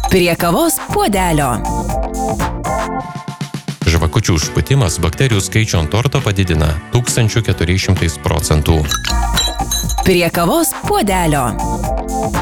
Prie kavos puodelio. Žvakučių užpūtimas bakterijų skaičių ant torto padidina 1400%. Prie kavos puodelio.